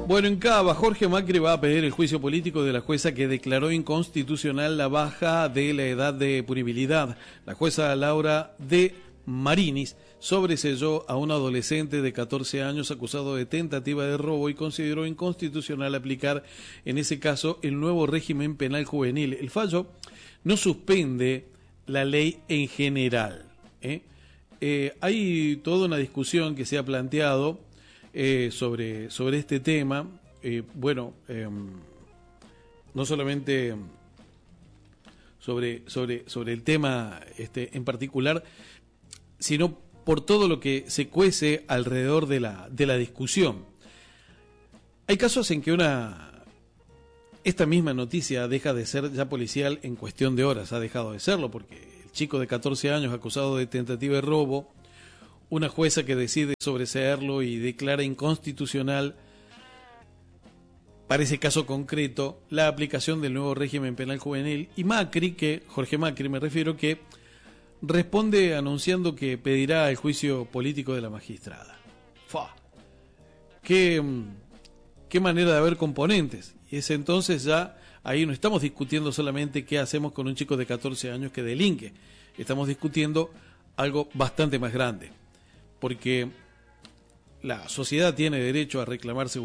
Bueno, en Cava, Jorge Macri va a pedir el juicio político de la jueza que declaró inconstitucional la baja de la edad de punibilidad. La jueza Laura de Marinis sobreseyó a un adolescente de 14 años acusado de tentativa de robo y consideró inconstitucional aplicar en ese caso el nuevo régimen penal juvenil. El fallo no suspende la ley en general. Hay toda una discusión que se ha planteado sobre este tema. No solamente sobre el tema en particular, sino por todo lo que se cuece alrededor de la discusión. Hay casos en que esta misma noticia deja de ser ya policial en cuestión de horas, ha dejado de serlo, porque el chico de 14 años acusado de tentativa de robo, una jueza que decide sobreseerlo y declara inconstitucional para ese caso concreto la aplicación del nuevo régimen penal juvenil, y Jorge Macri me refiero, que responde anunciando que pedirá el juicio político de la magistrada. Qué manera de haber componentes. Y es entonces ya, ahí no estamos discutiendo solamente qué hacemos con un chico de 14 años que delinque, estamos discutiendo algo bastante más grande, porque la sociedad tiene derecho a reclamar seguridad